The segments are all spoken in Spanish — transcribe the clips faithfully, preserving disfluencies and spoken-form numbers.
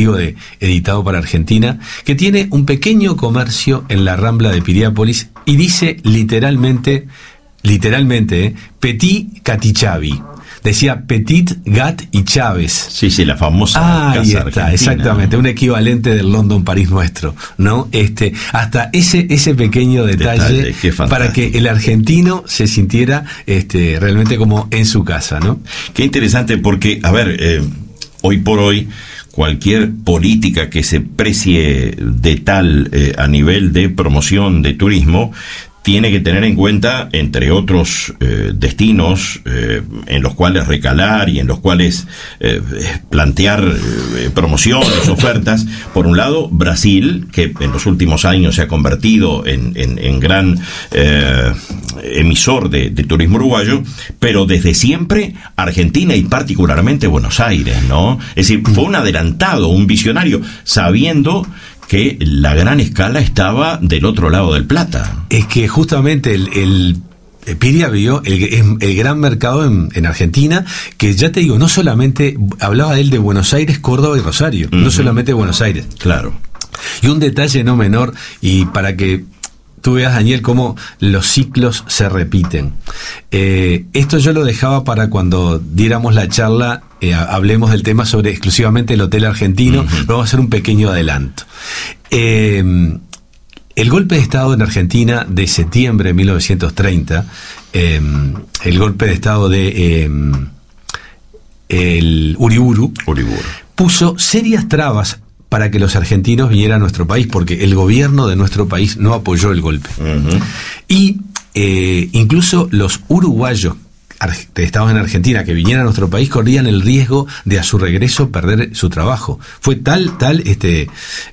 Testigo, de, editado para Argentina, que tiene un pequeño comercio en la Rambla de Piriápolis y dice literalmente, literalmente, eh, Petit Catichavi. Decía Petit, Gat y Chávez. Sí, sí, la famosa ah, casa ahí está, argentina, exactamente, ¿no? Un equivalente del London París nuestro, ¿no? Este, hasta ese ese pequeño detalle, detalle para que el argentino se sintiera este realmente como en su casa, ¿no? Qué interesante, porque, a ver, eh, hoy por hoy cualquier política que se precie de tal eh, a nivel de promoción de turismo tiene que tener en cuenta, entre otros eh, destinos eh, en los cuales recalar y en los cuales eh, plantear eh, promociones, ofertas. Por un lado, Brasil, que en los últimos años se ha convertido en, en, en gran eh, emisor de, de turismo uruguayo, pero desde siempre Argentina y particularmente Buenos Aires, ¿no? Es decir, fue un adelantado, un visionario, sabiendo que la gran escala estaba del otro lado del Plata. Es que justamente el, el Piria vio el, el gran mercado en, en Argentina, que ya te digo, no solamente, hablaba él de Buenos Aires, Córdoba y Rosario, uh-huh. no solamente Buenos Aires. Claro. Y un detalle no menor, y para que tú veas, Daniel, cómo los ciclos se repiten. Eh, esto yo lo dejaba para cuando diéramos la charla, eh, hablemos del tema sobre exclusivamente el hotel argentino, uh-huh. Vamos a hacer un pequeño adelanto. Eh, el golpe de Estado en Argentina de septiembre de mil novecientos treinta, eh, el golpe de Estado de eh, el Uriburu, Uriburu, puso serias trabas para que los argentinos vinieran a nuestro país, porque el gobierno de nuestro país no apoyó el golpe. Uh-huh. Y eh, incluso los uruguayos que estaban en Argentina, que vinieran a nuestro país, corrían el riesgo de a su regreso perder su trabajo. Fue tal, tal, este...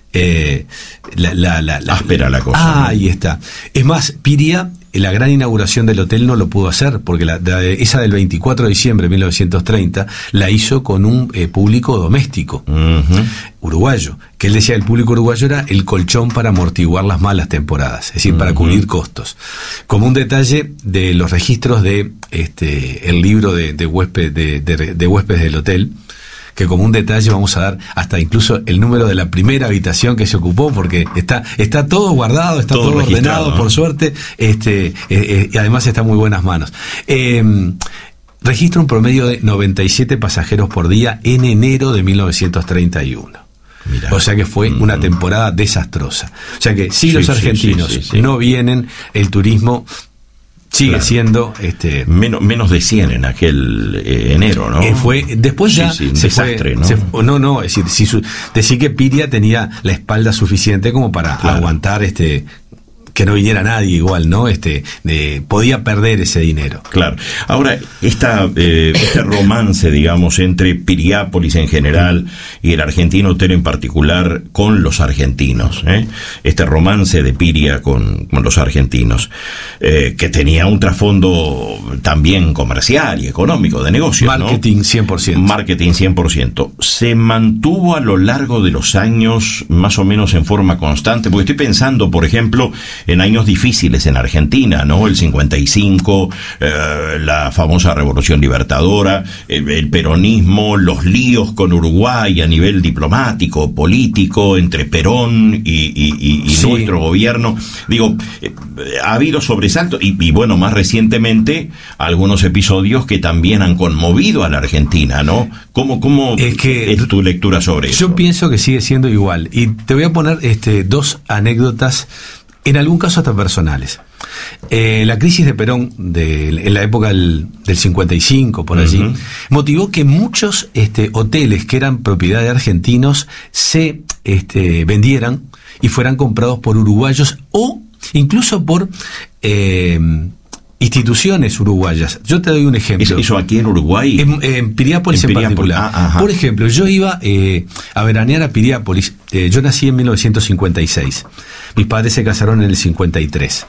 Eh, la, la, la, la, áspera la cosa. Ah, ¿no? Ahí está. Es más, Piria, la gran inauguración del hotel no lo pudo hacer, porque la, la, esa del veinticuatro de diciembre de mil novecientos treinta la hizo con un eh, público doméstico, uh-huh. uruguayo, que él decía el público uruguayo era el colchón para amortiguar las malas temporadas, es decir, uh-huh. para cubrir costos. Como un detalle de los registros de este el libro de, de, huésped, de, de, de huéspedes del hotel, que como un detalle vamos a dar hasta incluso el número de la primera habitación que se ocupó, porque está está todo guardado, está todo, todo ordenado, ¿no? Por suerte, este eh, eh, y además está en muy buenas manos. Eh, registra un promedio de noventa y siete pasajeros por día en enero de mil novecientos treinta y uno. Mirá. O sea que fue mm. una temporada desastrosa. O sea que si sí, los argentinos sí, sí, sí, sí. no vienen, el turismo sigue claro. siendo este menos menos de cien en aquel eh, enero, ¿no? Eh, fue después ya sí, sí, un se desastre, fue, ¿no? Se, no, no, es decir, si su, decir que Piria tenía la espalda suficiente como para claro. aguantar este que no viniera nadie igual, ¿no? Este eh, podía perder ese dinero. Claro. Ahora, esta eh, este romance, digamos, entre Piriápolis en general y el Argentino Hotel en particular con los argentinos, ¿eh? Este romance de Piria con, con los argentinos, eh, que tenía un trasfondo también comercial y económico, de negocio, Marketing, ¿no? cien por ciento. Marketing cien por ciento. ¿Se mantuvo a lo largo de los años más o menos en forma constante? Porque estoy pensando, por ejemplo, en años difíciles en Argentina, ¿no? El cincuenta y cinco, eh, la famosa Revolución Libertadora, el, el peronismo, los líos con Uruguay a nivel diplomático, político, entre Perón y, y, y, y sí. nuestro gobierno. Digo, eh, ha habido sobresaltos y, y bueno, más recientemente algunos episodios que también han conmovido a la Argentina, ¿no? ¿Cómo, cómo es, que es tu lectura sobre eso? Yo pienso que sigue siendo igual. Y te voy a poner este dos anécdotas, en algún caso hasta personales. Eh, la crisis de Perón, de, en la época del, del cincuenta y cinco, por allí, uh-huh. motivó que muchos este, hoteles que eran propiedad de argentinos se este, vendieran y fueran comprados por uruguayos o incluso por eh, instituciones uruguayas. Yo te doy un ejemplo. ¿Eso aquí en Uruguay? En, en Piriápolis en, en Piriápolis. particular. Ah, por ejemplo, yo iba eh, a veranear a Piriápolis. Eh, yo nací en mil novecientos cincuenta y seis. Mis padres se casaron en el cincuenta y tres.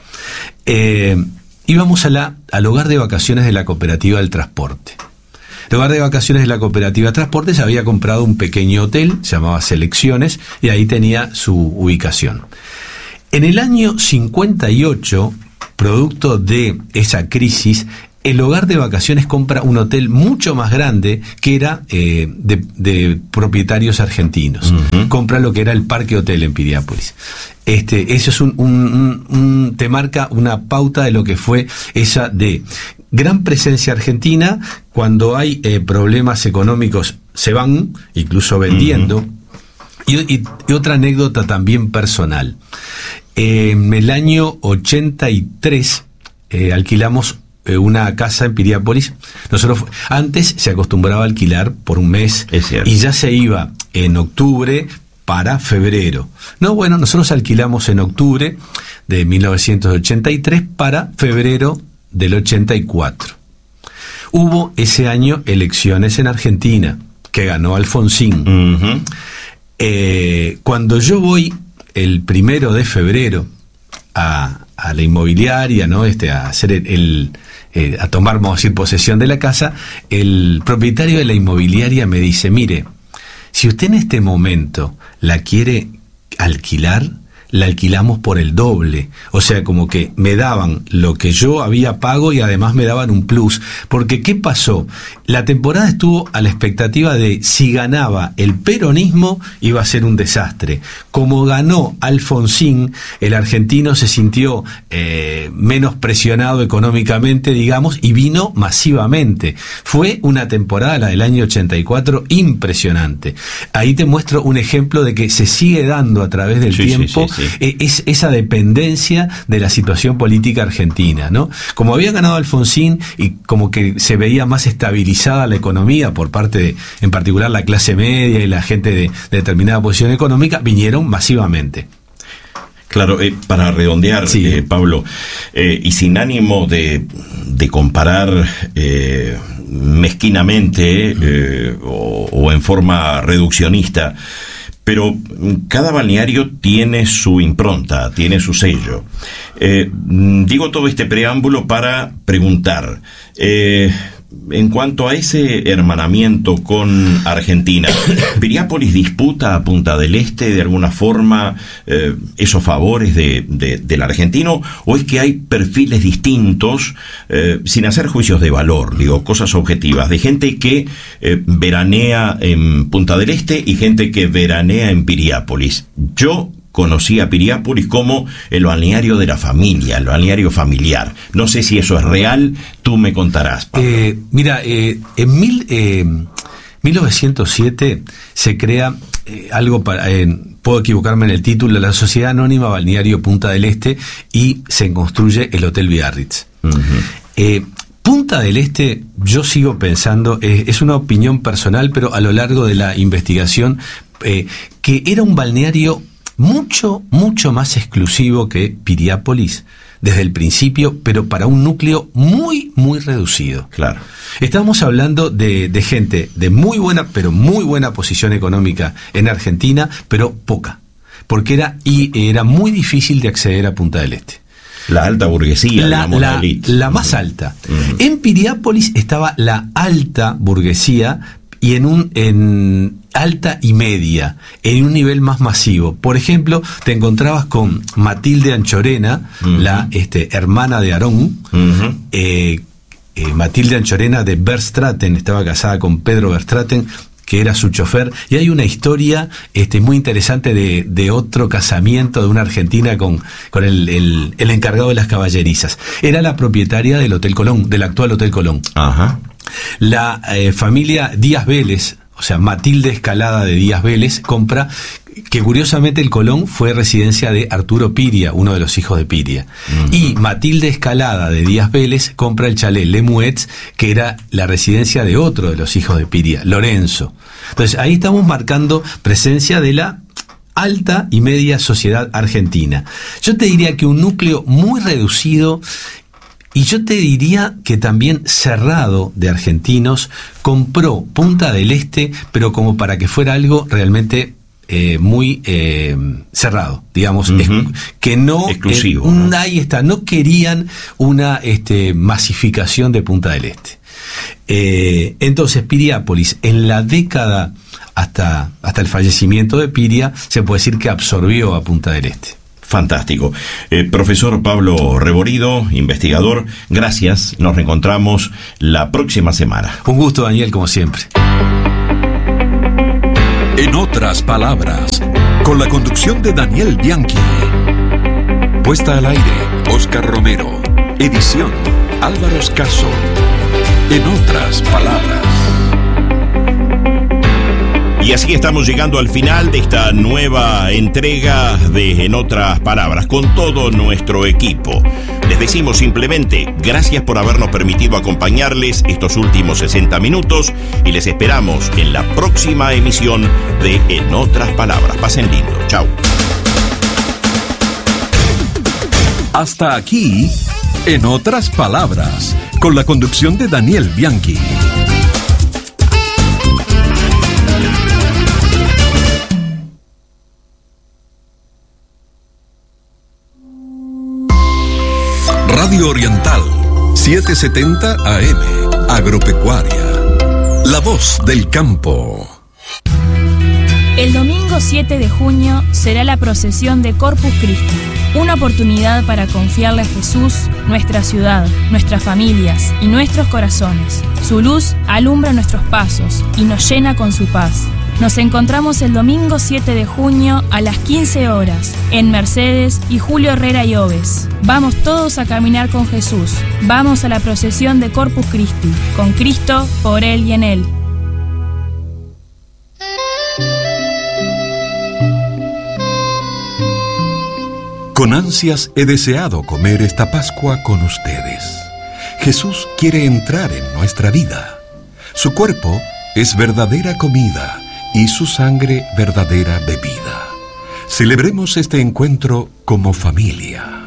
Eh, íbamos a la, al hogar de vacaciones de la Cooperativa del Transporte. El hogar de vacaciones de la Cooperativa de Transporte se había comprado un pequeño hotel, se llamaba Selecciones, y ahí tenía su ubicación. En el año cincuenta y ocho, producto de esa crisis, el hogar de vacaciones compra un hotel mucho más grande que era eh, de, de propietarios argentinos. Uh-huh. Compra lo que era el Parque Hotel en Piriápolis. Este, eso es un, un, un, un, te marca una pauta de lo que fue esa de gran presencia argentina. Cuando hay eh, problemas económicos se van, incluso vendiendo. Uh-huh. y, y, y otra anécdota también personal. Eh, en el año ochenta y tres eh, alquilamos una casa en Piriápolis. Nosotros antes se acostumbraba a alquilar por un mes y ya se iba en octubre para febrero. No, bueno, nosotros alquilamos en octubre de mil novecientos ochenta y tres para febrero del ochenta y cuatro. Hubo ese año elecciones en Argentina, que ganó Alfonsín. Uh-huh. Eh, cuando yo voy el primero de febrero a, a la inmobiliaria, ¿no? Este, a hacer el, el eh, a tomar, vamos a decir, posesión de la casa, el propietario de la inmobiliaria me dice: mire, si usted en este momento la quiere alquilar, la alquilamos por el doble. O sea, como que me daban lo que yo había pago y además me daban un plus. Porque, ¿qué pasó? La temporada estuvo a la expectativa de si ganaba el peronismo iba a ser un desastre. Como ganó Alfonsín, el argentino se sintió eh, menos presionado económicamente, digamos, y vino masivamente. Fue una temporada, la del año ochenta y cuatro, impresionante. Ahí te muestro un ejemplo de que se sigue dando a través del sí, tiempo sí, sí, sí. Es esa dependencia de la situación política argentina, ¿no? Como había ganado Alfonsín y como que se veía más estabilizada la economía por parte de, en particular, la clase media y la gente de, de determinada posición económica, vinieron masivamente. Claro, eh, para redondear, sí. eh, Pablo, eh, y sin ánimo de, de comparar eh, mezquinamente eh, o, o en forma reduccionista, pero cada balneario tiene su impronta, tiene su sello. Eh, digo todo este preámbulo para preguntar, eh, en cuanto a ese hermanamiento con Argentina, ¿Piriápolis disputa a Punta del Este de alguna forma eh, esos favores de, de, del argentino? ¿O es que hay perfiles distintos, eh, sin hacer juicios de valor, digo, cosas objetivas, de gente que eh, veranea en Punta del Este y gente que veranea en Piriápolis? Yo conocí a Piriápolis como el balneario de la familia, el balneario familiar. No sé si eso es real, tú me contarás, Pablo. Eh, mira, eh, en mil, eh, mil novecientos siete se crea eh, algo, para, eh, puedo equivocarme en el título, la Sociedad Anónima Balneario Punta del Este, y se construye el Hotel Biarritz. Uh-huh. Eh, Punta del Este, yo sigo pensando, eh, es una opinión personal, pero a lo largo de la investigación, eh, que era un balneario mucho, mucho más exclusivo que Piriápolis desde el principio, pero para un núcleo muy, muy reducido. Claro. Estamos hablando de, de gente de muy buena, pero muy buena posición económica en Argentina, pero poca, porque era, y era muy difícil de acceder a Punta del Este. La alta burguesía, la, digamos, la, la elite. La más alta. Uh-huh. En Piriápolis estaba la alta burguesía, y en un en alta y media, en un nivel más masivo. Por ejemplo, te encontrabas con Matilde Anchorena, uh-huh. la este, hermana de Arón, uh-huh. eh, eh, Matilde Anchorena de Verstraeten, estaba casada con Pedro Verstraeten, que era su chofer, y hay una historia este, muy interesante de, de otro casamiento de una argentina con, con el, el, el encargado de las caballerizas. Era la propietaria del Hotel Colón, del actual Hotel Colón. Ajá. La eh, familia Díaz Vélez, o sea, Matilde Escalada de Díaz Vélez, compra, que curiosamente el Colón fue residencia de Arturo Piria, uno de los hijos de Piria. Uh-huh. Y Matilde Escalada de Díaz Vélez compra el chalet Les Muets, que era la residencia de otro de los hijos de Piria, Lorenzo. Entonces, ahí estamos marcando presencia de la alta y media sociedad argentina. Yo te diría que un núcleo muy reducido, y yo te diría que también cerrado, de argentinos, compró Punta del Este, pero como para que fuera algo realmente eh, muy eh, cerrado, digamos, uh-huh. es, que no, exclusivo, eh, ¿no? Ahí está, no querían una este, masificación de Punta del Este. Eh, entonces, Piriápolis, en la década hasta, hasta el fallecimiento de Piria, se puede decir que absorbió a Punta del Este. Fantástico. Eh, profesor Pablo Reborido, investigador, gracias. Nos reencontramos la próxima semana. Un gusto, Daniel, como siempre. En otras palabras, con la conducción de Daniel Bianchi. Puesta al aire, Oscar Romero. Edición, Álvaro Escaso. En otras palabras. Y así estamos llegando al final de esta nueva entrega de En otras palabras, con todo nuestro equipo. Les decimos simplemente gracias por habernos permitido acompañarles estos últimos sesenta minutos y les esperamos en la próxima emisión de En otras palabras. Pasen lindo. Chao. Hasta aquí, En otras palabras, con la conducción de Daniel Bianchi. Radio Oriental, setecientos setenta A M, Agropecuaria. La voz del campo. El domingo siete de junio será la procesión de Corpus Christi, una oportunidad para confiarle a Jesús nuestra ciudad, nuestras familias y nuestros corazones. Su luz alumbra nuestros pasos y nos llena con su paz. Nos encontramos el domingo siete de junio a las quince horas en Mercedes y Julio Herrera y Oves. Vamos todos a caminar con Jesús. Vamos a la procesión de Corpus Christi, con Cristo, por Él y en Él. Con ansias he deseado comer esta Pascua con ustedes. Jesús quiere entrar en nuestra vida. Su cuerpo es verdadera comida y su sangre verdadera bebida. Celebremos este encuentro como familia.